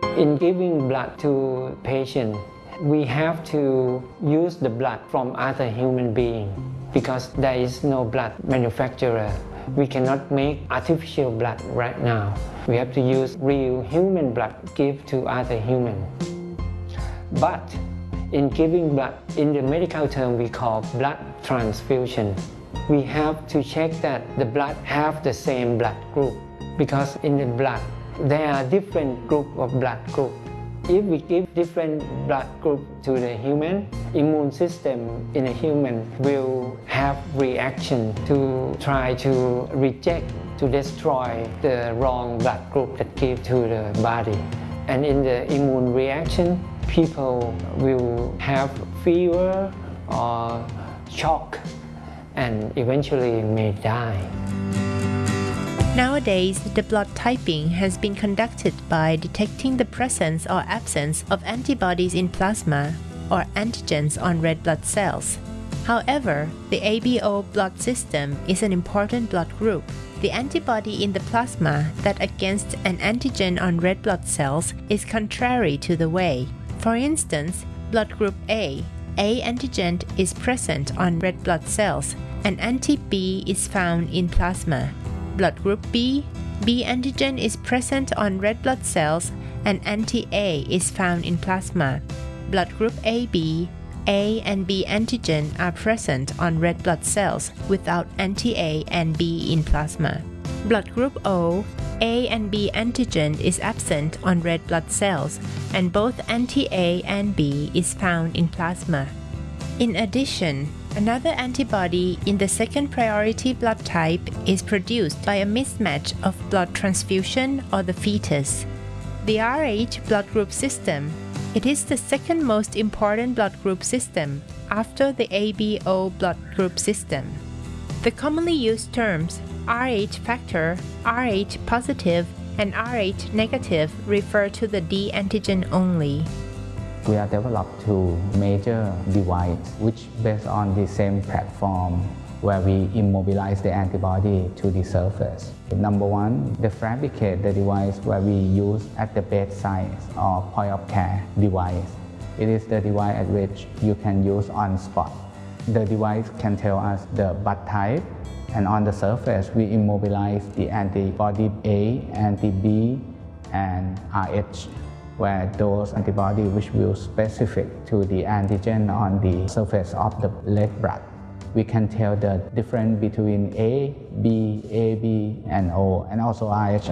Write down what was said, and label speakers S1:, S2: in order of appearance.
S1: In giving blood to patient, we have to use the blood from other human being because there is no blood manufacturer. We cannot make artificial blood right now. We have to use real human blood give to other human. But in giving blood, in the medical term we call blood transfusion. We have to check that the blood have the same blood group because in the blood there are different group of blood group. If we give different blood group to the human, immune system in a human will have reaction to try to reject, to destroy the wrong blood group that give to the body. And in the immune reaction, people will have fever or shock and eventually may die.
S2: Nowadays, the blood typing has been conducted by detecting the presence or absence of antibodies in plasma or antigens on red blood cells. However, the ABO blood system is an important blood group. The antibody in the plasma that against an antigen on red blood cells is contrary to the way. For instance, blood group A antigen is present on red blood cells and anti-B is found in plasma. Blood group B antigen is present on red blood cells and anti-A is found in plasma. Blood group AB, A and B antigen are present on red blood cells without anti-A and B in plasma. Blood group O, A and B antigen is absent on red blood cells and both anti-A and B is found in plasma. In addition, another antibody in the second priority blood type is produced by a mismatch of blood transfusion or the fetus. The Rh blood group system, it is the second most important blood group system after the ABO blood group system. The commonly used terms Rh factor, Rh positive, and Rh negative refer to the D antigen only.
S3: We have developed two major devices which based on the same platform where we immobilize the antibody to the surface. Number one, the fabricate the device where we use at the bedside or point of care device. It is the device at which you can use on spot. The device can tell us the blood type, and on the surface we immobilize the antibody A, anti-B, and Rh, where those antibodies which will specific to the antigen on the surface of the red blood. We can tell the difference between A, B, AB, and O, and also Rh